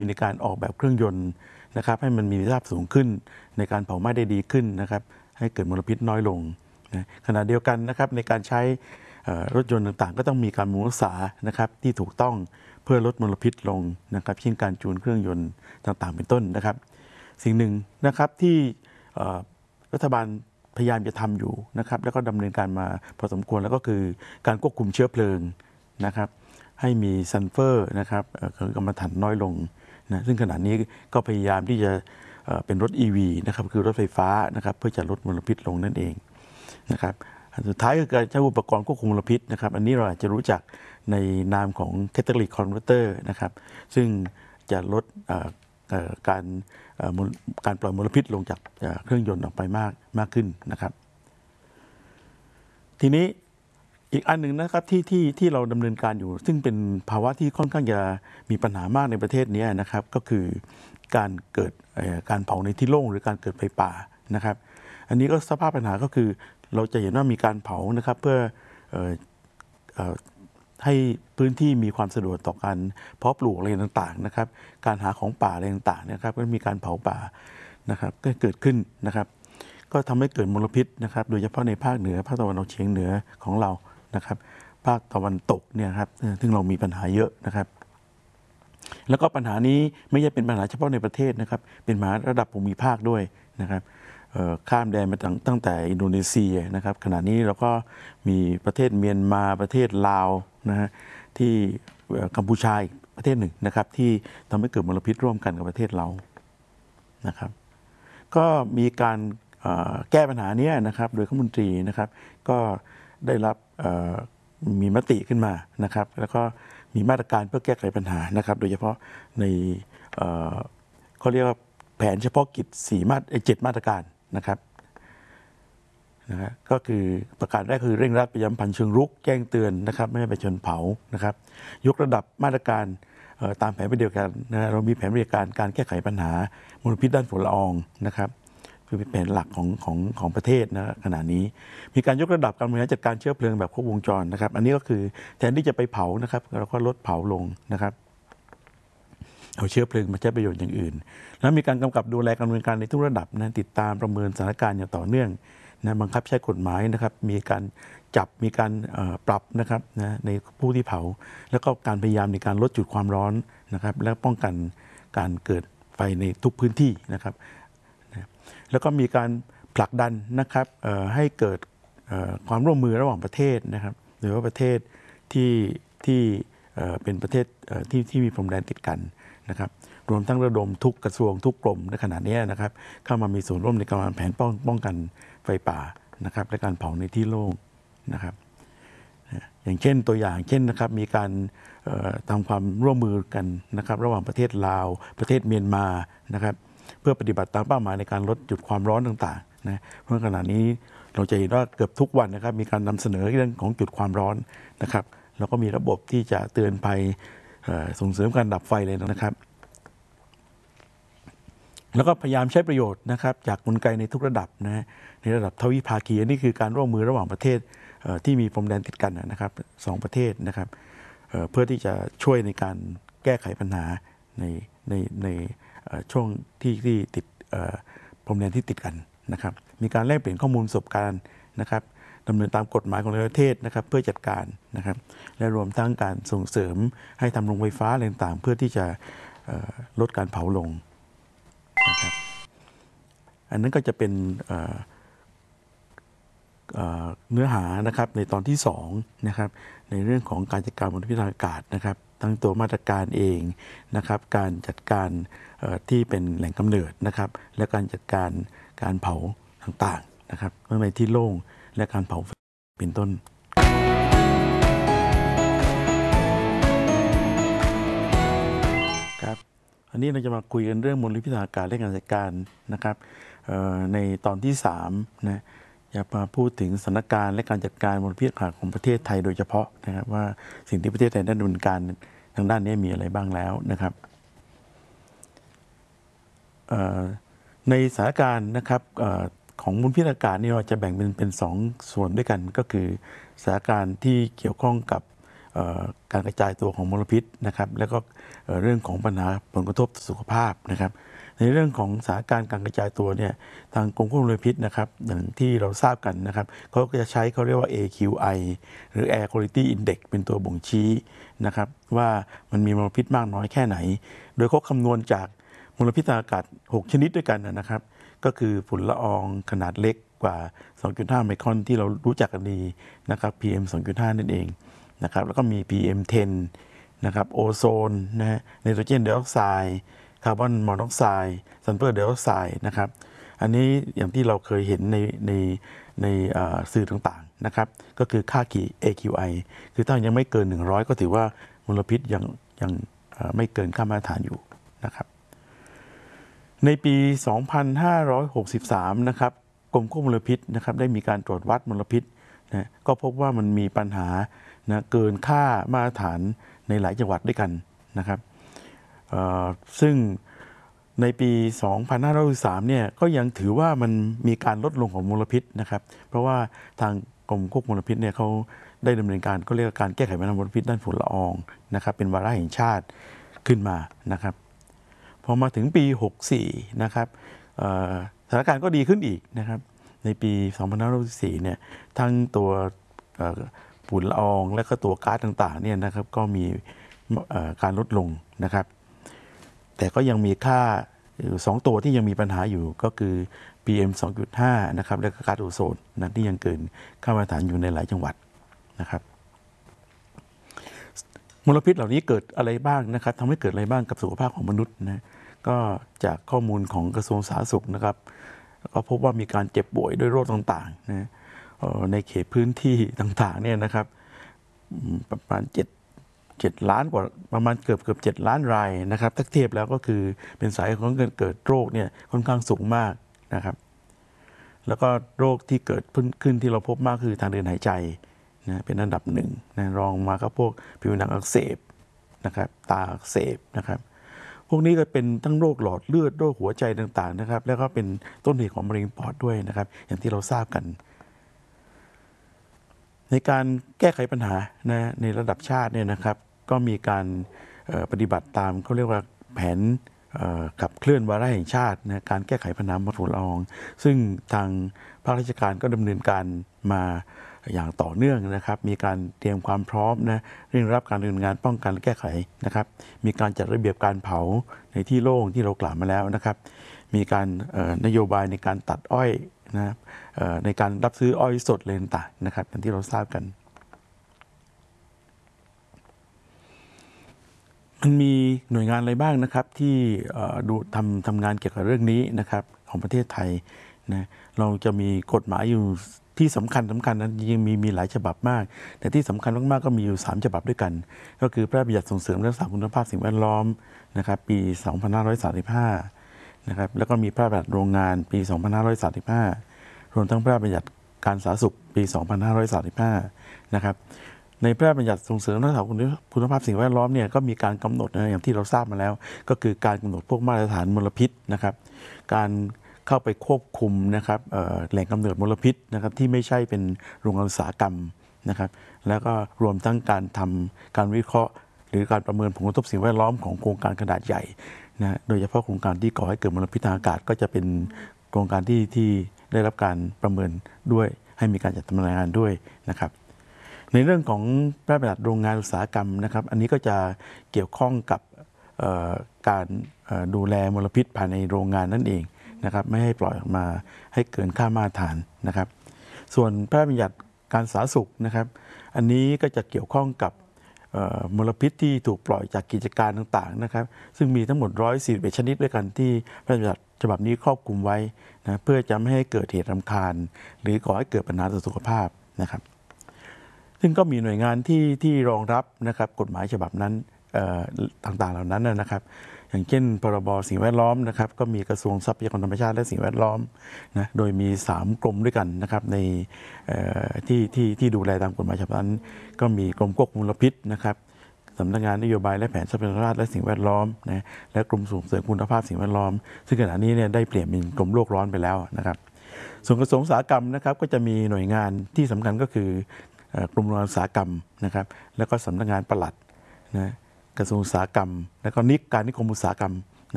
ในการออกแบบเครื่องยนต์นะครับให้มันมีประสิทธิภาพสูงขึ้นในการเผาไหม้ได้ดีขึ้นนะครับให้เกิดมลพิษน้อยลงนะขณะเดียวกันนะครับในการใช้รถยนต์ต่างๆก็ต้องมีการบำรุงรักษานะครับที่ถูกต้องเพื่อลดมลพิษลงนะครับเช่นการจูนเครื่องยนต์ต่างๆเป็นต้นนะครับสิ่งหนึ่งนะครับที่รัฐบาลพยายามจะทำอยู่นะครับแล้วก็ดำเนินการมาพอสมควรแล้วก็คือการควบคุมเชื้อเพลิงนะครับให้มีซัลเฟอร์นะครับคือกำมะถันน้อยลงนะซึ่งขณะนี้ก็พยายามที่จะเป็นรถ EV นะครับคือรถไฟฟ้านะครับเพื่อจะลดมลพิษลงนั่นเองนะครับสุดท้ายคือการใช้อุปกรณ์ควบคุมมลพิษนะครับอันนี้เราอาจจะรู้จักในนามของ Catalytic Converter นะครับซึ่งจะลดการปล่อยมลพิษลงจากเครื่องยนต์ออกไปมากขึ้นนะครับทีนี้อีกอันหนึ่งนะครับที่เราดำเนินการอยู่ซึ่งเป็นภาวะที่ค่อนข้างจะมีปัญหามากในประเทศนี้นะครับก็คือการเกิดการเผาในที่โล่งหรือการเกิดไฟป่านะครับอันนี้ก็สภาพปัญหาก็คือเราจะเห็นว่ามีการเผานะครับเพื่อให้พื้นที่มีความสะดวกต่อการเพาะปลูกอะไรต่างๆนะครับการหาของป่าอะไรต่างๆนะครับก็มีการเผาป่านะครับก็เกิดขึ้นนะครับก็ทำให้เกิดมลพิษนะครับโดยเฉพาะในภาคเหนือภาคตะวันออกเฉียงเหนือของเรานะครับภาคตะวันตกเนี่ยครับซึ่งเรามีปัญหาเยอะนะครับแล้วก็ปัญหานี้ไม่ใช่เป็นปัญหาเฉพาะในประเทศนะครับเป็นปัญหาระดับภูมิภาคด้วยนะครับข้ามแดนมาตั้งแต่อินโดนีเซียนะครับขณะนี้เราก็มีประเทศเมียนมาประเทศลาวนะฮะที่กัมพูชาอีกประเทศหนึ่งนะครับที่ทำให้เกิดมลพิษร่วมกันกับประเทศเรานะครับก็มีการแก้ปัญหานี้นะครับโดยรัฐมนตรีนะครับก็ได้รับมีมติขึ้นมานะครับแล้วก็มีมาตรการเพื่อแก้ไขปัญหานะครับโดยเฉพาะในเขาเรียกว่าแผนเฉพาะกิจ7 มาตรการนะครับก็คือประการแรกคือเร่งรัดประชาสัมพันธ์เชิงรุกแจ้งเตือนนะครับไม่ให้ไปชนเผานะครับยกระดับมาตรการตามแผนปฏิบัติการนะเรามีแผนปฏิบัติการการแก้ไขปัญหามลพิษด้านฝุ่นละอองนะครับคือเป็นแผนหลักของประเทศนะขณะนี้มีการยกระดับการบริหารจัดการเชื้อเพลิงแบบครบวงจรนะครับอันนี้ก็คือแทนที่จะไปเผานะครับเราก็ลดเผาลงนะครับเอาเชื้อเพลิงมาใช้ประโยชน์อย่างอื่นแล้วมีการกำกับดูแลการดำเนินการในทุกระดับนะติดตามประเมินสถานการณ์อย่างต่อเนื่องนะบังคับใช้กฎหมายนะครับมีการจับมีการปรับนะครับนะในผู้ที่เผาแล้วก็การพยายามในการลดจุดความร้อนนะครับและป้องกันการเกิดไฟในทุกพื้นที่นะครับนะแล้วก็มีการผลักดันนะครับให้เกิดความร่วมมือระหว่างประเทศนะครับหรือว่าประเทศที่เป็นประเทศที่มีพรมแดนติดกันนะครับรวมทั้งระดมทุกกระทรวงทุกกรมในขณะนี้นะครับเข้ามามีส่วนร่วมในการวางแผนป้องกันไฟป่านะครับและการเผาในที่โล่งนะครับอย่างเช่นตัวอย่างเช่นนะครับมีการทำความร่วมมือกันนะครับระหว่างประเทศลาวประเทศเมียนมานะครับเพื่อปฏิบัติตามเป้าหมายในการลดจุดความร้อนต่างๆนะเพราะขณะนี้เราจะเห็นว่าเกือบทุกวันนะครับมีการนำเสนอเรื่องของจุดความร้อนนะครับแล้วก็มีระบบที่จะเตือนภัยส่งเสริมการดับไฟเลยนะครับแล้วก็พยายามใช้ประโยชน์นะครับจากกลไกในทุกระดับนะในระดับทวิภาคีนี่คือการร่วมมือระหว่างประเทศที่มีพรมแดนติดกันนะครับ2 ประเทศนะครับเพื่อที่จะช่วยในการแก้ไขปัญหาในช่วงที่ติดพรมแดนที่ติดกันนะครับมีการแลกเปลี่ยนข้อมูลประสบการณ์นะครับดำเนินตามกฎหมายของประเทศนะครับเพื่อจัดการนะครับและรวมทั้งการส่งเสริมให้ทำโรงไฟฟ้าอะไรต่างๆเพื่อที่จะลดการเผาลงนะครับอันนั้นก็จะเป็นเนื้อหานะครับในตอนที่2นะครับในเรื่องของการจัดการมลพิษทางอากาศนะครับทั้งตัวมาตรการเองนะครับการจัดการที่เป็นแหล่งกำเนิดนะครับและการจัดการเผาต่างๆนะครับทั้งในที่โล่งและการเผาเป็นต้นครับอันนี้เราจะมาคุยกันเรื่องมลพิษทางอากาศและการจัดการนะครับในตอนที่3นะอยากมาพูดถึงสถานการณ์และการจัดการมลพิษของประเทศไทยโดยเฉพาะนะครับว่าสิ่งที่ประเทศไทยได้ดำเนินการทางด้านนี้มีอะไรบ้างแล้วนะครับในสถานการณ์นะครับของมลพิษอากาศนี่เราจะแบ่งเป็น2 ส่วนด้วยกันก็คือสถานการณ์ที่เกี่ยวข้องกับการกระจายตัวของมลพิษนะครับแล้วก็เรื่องของปัญหาผลกระทบต่อสุขภาพนะครับในเรื่องของสถานการณ์การกระจายตัวเนี่ยทางกรมควบคุมมลพิษนะครับอย่างที่เราทราบกันนะครับเขาก็จะใช้เขาเรียกว่า AQI หรือ Air Quality Index เป็นตัวบ่งชี้นะครับว่ามันมีมลพิษมากน้อยแค่ไหนโดยเขาคำนวณจากมลพิษทางอากาศ6ชนิดด้วยกันนะครับก็คือฝุ่นละอองขนาดเล็กกว่า 2.5 ไมครอนที่เรารู้จักกันดีนะครับ PM 2.5 นั่นเองนะครับแล้วก็มี PM10 นะครับโอโซนนะฮะไนโตรเจนไดออกไซด์คาร์บอนมอนอกไซด์ซัลเฟอร์ไดออกไซด์นะครับอันนี้อย่างที่เราเคยเห็นในสื่อต่างๆนะครับก็คือค่า AQI คือถ้ายังไม่เกิน100ก็ถือว่ามลพิษยังไม่เกินค่ามาตรฐานอยู่นะครับในปี 2563 นะครับกรมควบคุมมลพิษนะครับได้มีการตรวจวัดมลพิษนะก็พบว่ามันมีปัญหานะเกินค่ามาตรฐานในหลายจังหวัดด้วยกันนะครับซึ่งในปี 2563 เนี่ยก็ยังถือว่ามันมีการลดลงของมลพิษนะครับเพราะว่าทางกรมควบคุมมลพิษเนี่ยเขาได้ดำเนินการก็เรียกการแก้ไขปัญหามลพิษด้านฝุ่นละอองนะครับเป็นวาระแห่งชาติขึ้นมานะครับพอมาถึงปี 64 นะครับสถานการณ์ก็ดีขึ้นอีกนะครับในปี 2564 เนี่ยทั้งตัวฝุ่นละอองและก็ตัวก๊าซต่างๆเนี่ยนะครับก็มีการลดลงนะครับแต่ก็ยังมีค่า2ตัวที่ยังมีปัญหาอยู่ก็คือ PM 2.5 นะครับและก็ก๊าซโอโซนนะที่ยังเกินค่ามาตรฐานอยู่ในหลายจังหวัดนะครับมลพิษเหล่านี้เกิดอะไรบ้างนะครับทำให้เกิดอะไรบ้างกับสุขภาพของมนุษย์นะก็จากข้อมูลของกระทรวงสาธารณสุขนะครับก็พบว่ามีการเจ็บป่วยด้วยโรคต่างๆนะในเขตพื้นที่ต่างๆเนี่ยนะครับประมาณ7 ล้านกว่าประมาณเกือบ7 ล้านรายนะครับถ้าเทียบแล้วก็คือเป็นสาเหตุของเกิดโรคเนี่ยค่อนข้างสูงมากนะครับแล้วก็โรคที่เกิดขึ้นที่เราพบมากคือทางเดินหายใจนะเป็นอันดับหนึ่งนะรองมาก็พวกผิวหนังอักเสบนะครับตาอักเสบนะครับพวกนี้ก็เป็นทั้งโรคหลอดเลือดโรคหัวใจต่างๆนะครับแล้วก็เป็นต้นเหตุของมะเร็งปอดด้วยนะครับอย่างที่เราทราบกันในการแก้ไขปัญหานะในระดับชาติเนี่ยนะครับก็มีการปฏิบัติตามเขาเรียกว่าแผนขับเคลื่อนวาระแห่งชาตินะการแก้ไขปัญหามลฝุ่นละอองซึ่งทางภาคราชการก็ดำเนินการมาอย่างต่อเนื่องนะครับมีการเตรียมความพร้อมนะเร่งรับการดำเนินงานป้องกันและแก้ไขนะครับมีการจัดระเบียบการเผาในที่โล่งที่เรากล่าวมาแล้วนะครับมีการนโยบายในการตัดอ้อยนะในการรับซื้ออ้อยสดเลยต่างๆนะครับอย่างที่เราทราบกันมันมีหน่วยงานอะไรบ้างนะครับที่ดูทำงานเกี่ยวกับเรื่องนี้นะครับของประเทศไทยนะเราจะมีกฎหมายอยู่ที่สำคัญนั้นยังมีหลายฉบับมากแต่ที่สำคัญมากๆก็มีอยู่3ฉบับด้วยกันก็คือพระราชบัญญัติส่งเสริมและรักษาคุณภาพสิ่งแวดล้อมนะครับปี 2535 นะครับแล้วก็มีพระราชบัญญัติโรงงานปี 2535 รวมทั้งพระราชบัญญัติการสาธารณสุขปี 2535 นะครับในพระราชบัญญัติส่งเสริมและรักษาคุณภาพสิ่งแวดล้อมเนี่ยก็มีการกำหนดนะอย่างที่เราทราบมาแล้วก็คือการกำหนดพวกมาตรฐานมลพิษนะครับการเข้าไปควบคุมนะครับแหล่งกำเนิดมลพิษนะครับที่ไม่ใช่เป็นโรงงานอุตสาหกรรมนะครับแล้วก็รวมทั้งการทำการวิเคราะห์หรือการประเมินผลกระทบสิ่งแวดล้อมของโครงการขนาดใหญ่นะโดยเฉพาะโครงการที่ก่อให้เกิดมลพิษทางอากาศก็จะเป็นโครงการที่ได้รับการประเมินด้วยให้มีการจัดทำงานด้วยนะครับในเรื่องของพระราชบัญญัติโรงงานอุตสาหกรรมนะครับอันนี้ก็จะเกี่ยวข้องกับการดูแลมลพิษภายในโรงงานนั่นเองนะครับไม่ให้ปล่อยออกมาให้เกินค่ามาตรฐานนะครับส่วนพระราชบัญญัติการสาธารณสุขนะครับอันนี้ก็จะเกี่ยวข้องกับมลพิษที่ถูกปล่อยจากกิจการต่างๆนะครับซึ่งมีทั้งหมด141ชนิดด้วยกันที่พระราชบัญญัติฉบับนี้ครอบคลุมไว้นะเพื่อจะไม่ให้เกิดเหตุรำคาญหรือก่อให้เกิดปัญหาต่อสุขภาพนะครับซึ่งก็มีหน่วยงานที่รองรับนะครับกฎหมายฉบับนั้นต่างๆเหล่านั้นนะครับอย่างเช่นพรบสิ่งแวดล้อมนะครับก็มีกระทรวงทรัพยากรธรรมชาติและสิ่งแวดล้อมนะโดยมี3กรมด้วยกันนะครับในที่ดูแลตามกฎหมายฉบับนั้นก็มีกรมควบคุมมลพิษนะครับสำนักงานนโยบายและแผนทรัพยากรธรรมชาติและสิ่งแวดล้อมนะและกรมส่งเสริมคุณภาพสิ่งแวดล้อมซึ่งขณะนี้เนี่ยได้เปลี่ยนเป็นกรมโลกร้อนไปแล้วนะครับส่วนกระทรวงอุตสาหกรรมนะครับก็จะมีหน่วยงานที่สำคัญก็คือกรมโรงงานอุตสาหกรรมนะครับแล้วก็สำนักงานปลัดนะกระทรวงอุตสาหกรรมแล้วก็การนิคมอุตสาหกรรม